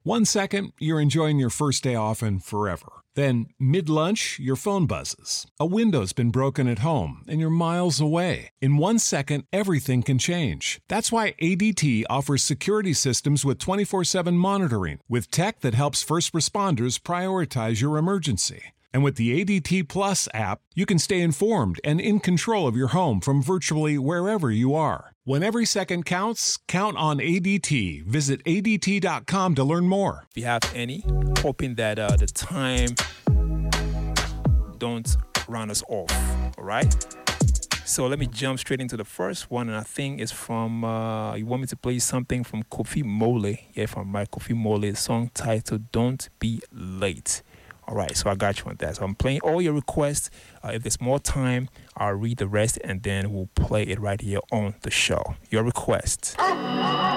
1 second, you're enjoying your first day off and forever. Then, mid-lunch, your phone buzzes. A window's been broken at home and you're miles away. In 1 second, everything can change. That's why ADT offers security systems with 24/7 monitoring, with tech that helps first responders prioritize your emergency. And with the ADT Plus app, you can stay informed and in control of your home from virtually wherever you are. When every second counts, count on ADT. Visit ADT.com to learn more. If you have any, hoping that the time don't run us off, all right? So let me jump straight into the first one, and I think it's from, you want me to play something from Kofi Mole. Yeah, if I'm right, Kofi Mole, the song titled Don't Be Late. All right, so I got you on that. So I'm playing all your requests. If there's more time, I'll read the rest, and then we'll play it right here on the show. Your request.